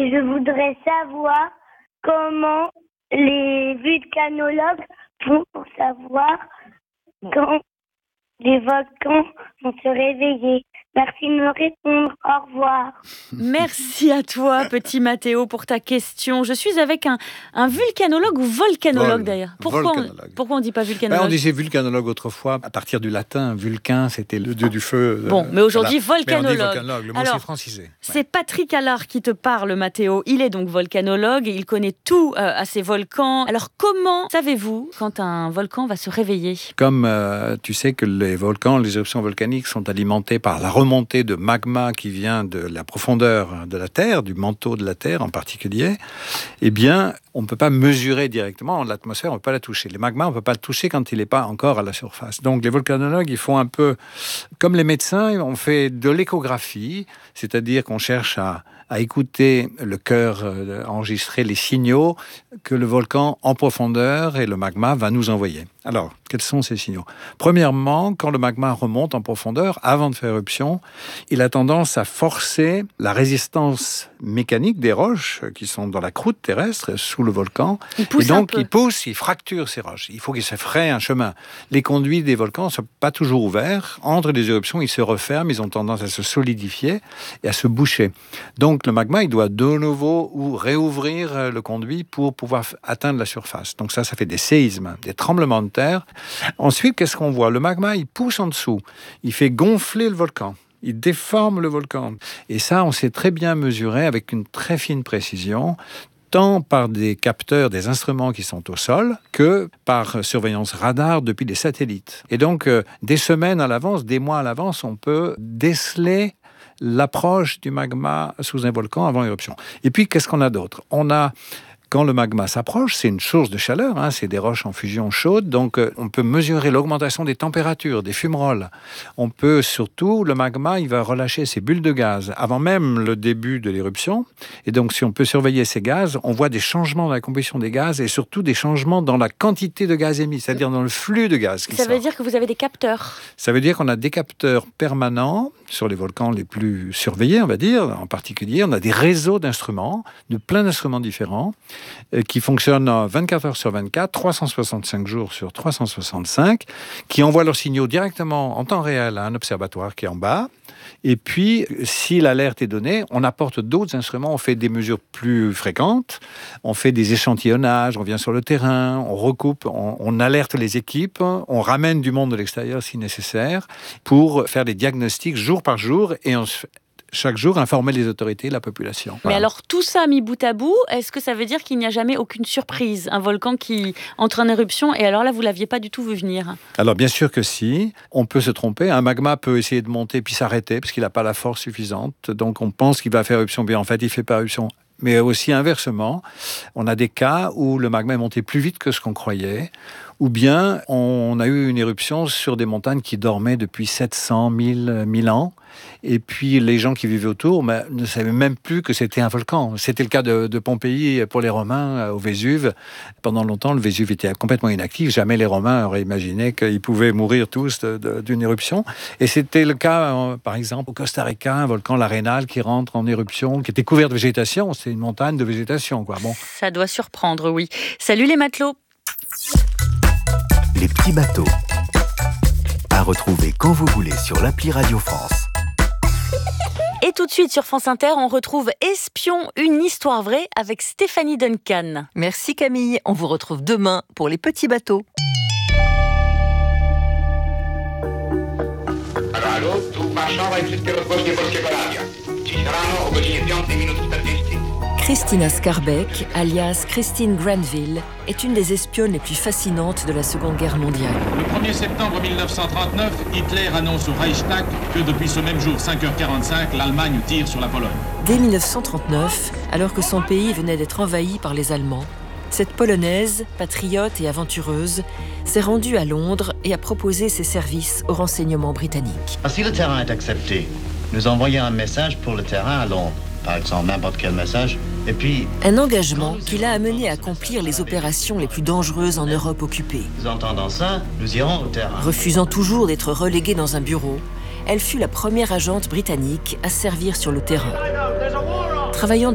et je voudrais savoir comment les vulcanologues font pour savoir quand les volcans vont se réveiller. Merci de me répondre. Au revoir. Merci à toi, petit Mathéo, pour ta question. Je suis avec un vulcanologue ou volcanologue d'ailleurs. Pourquoi on ne dit pas vulcanologue? On disait vulcanologue autrefois, à partir du latin. Vulcain, c'était le dieu du feu. Bon, mais aujourd'hui, volcanologue. Mais on dit volcanologue, le mot c'est francisé. C'est Patrick Allard qui te parle, Mathéo. Il est donc volcanologue et il connaît tout à ces volcans. Alors, comment savez-vous quand un volcan va se réveiller? Comme tu sais que les volcans, les éruptions volcaniques sont alimentées par la remontée de magma qui vient de la profondeur de la Terre, du manteau de la Terre en particulier, eh bien, on ne peut pas mesurer directement l'atmosphère, on ne peut pas la toucher. Les magmas, on ne peut pas le toucher quand il n'est pas encore à la surface. Donc, les volcanologues, ils font un peu comme les médecins, on fait de l'échographie, c'est-à-dire qu'on cherche à écouter le cœur, enregistrer les signaux que le volcan en profondeur et le magma va nous envoyer. Alors, quels sont ces signaux? Premièrement, quand le magma remonte en profondeur, avant de faire éruption, il a tendance à forcer la résistance mécanique des roches qui sont dans la croûte terrestre, sous le volcan. Il pousse, il fracture ces roches. Il faut qu'il se fraye un chemin. Les conduits des volcans ne sont pas toujours ouverts. Entre les éruptions, ils se referment, ils ont tendance à se solidifier et à se boucher. Donc, le magma, il doit de nouveau réouvrir le conduit pour pouvoir atteindre la surface. Donc ça fait des séismes, des tremblements de terre. Ensuite, qu'est-ce qu'on voit? Le magma, il pousse en dessous. Il fait gonfler le volcan. Il déforme le volcan. Et ça, on sait très bien mesurer avec une très fine précision, tant par des capteurs, des instruments qui sont au sol, que par surveillance radar depuis des satellites. Et donc, des semaines à l'avance, des mois à l'avance, on peut déceler l'approche du magma sous un volcan avant l'éruption. Et puis, qu'est-ce qu'on a d'autre? Quand le magma s'approche, c'est une source de chaleur, c'est des roches en fusion chaude, donc on peut mesurer l'augmentation des températures, des fumerolles. On peut surtout, le magma, il va relâcher ses bulles de gaz avant même le début de l'éruption. Et donc, si on peut surveiller ces gaz, on voit des changements dans la combustion des gaz et surtout des changements dans la quantité de gaz émis, c'est-à-dire dans le flux de gaz qui sort. Ça veut dire que vous avez des capteurs? Ça veut dire qu'on a des capteurs permanents sur les volcans les plus surveillés, on va dire. En particulier, on a des réseaux d'instruments, de plein d'instruments différents, qui fonctionnent 24 heures sur 24, 365 jours sur 365, qui envoient leurs signaux directement en temps réel à un observatoire qui est en bas. Et puis, si l'alerte est donnée, on apporte d'autres instruments, on fait des mesures plus fréquentes, on fait des échantillonnages, on vient sur le terrain, on recoupe, on alerte les équipes, on ramène du monde de l'extérieur si nécessaire, pour faire des diagnostics jour par jour et chaque jour informer les autorités, la population. Mais voilà. Alors tout ça mis bout à bout, est-ce que ça veut dire qu'il n'y a jamais aucune surprise? Un volcan qui entre en éruption et alors là vous ne l'aviez pas du tout vu venir? Alors bien sûr que si, on peut se tromper. Un magma peut essayer de monter puis s'arrêter parce qu'il n'a pas la force suffisante. Donc on pense qu'il va faire éruption, mais en fait il ne fait pas éruption. Mais aussi inversement, on a des cas où le magma est monté plus vite que ce qu'on croyait, ou bien on a eu une éruption sur des montagnes qui dormaient depuis 700, 1000 ans, et puis les gens qui vivaient autour ne savaient même plus que c'était un volcan. C'était le cas de Pompéi pour les Romains au Vésuve. Pendant longtemps, le Vésuve était complètement inactif. Jamais les Romains auraient imaginé qu'ils pouvaient mourir tous d'une éruption. Et c'était le cas, par exemple, au Costa Rica, un volcan, l'Arenal, qui rentre en éruption, qui était couvert de végétation. C'est une montagne de végétation, quoi. Bon. Ça doit surprendre, oui. Salut les matelots. Les petits bateaux. À retrouver quand vous voulez sur l'appli Radio France. Et tout de suite sur France Inter, on retrouve Espion, une histoire vraie avec Stéphanie Duncan. Merci Camille, on vous retrouve demain pour les petits bateaux. Christina Skarbek, alias Christine Granville, est une des espionnes les plus fascinantes de la Seconde Guerre mondiale. Le 1er septembre 1939, Hitler annonce au Reichstag que depuis ce même jour, 5h45, l'Allemagne tire sur la Pologne. Dès 1939, alors que son pays venait d'être envahi par les Allemands, cette Polonaise, patriote et aventureuse, s'est rendue à Londres et a proposé ses services aux renseignements britanniques. Si le terrain est accepté, nous envoyons un message pour le terrain à Londres. Par exemple, n'importe quel message. Et puis... Un engagement qui l'a amené à accomplir les opérations les plus dangereuses en Europe occupée. Nous entendant ça, nous irons au terrain. Refusant toujours d'être reléguée dans un bureau, elle fut la première agente britannique à servir sur le terrain. Travaillant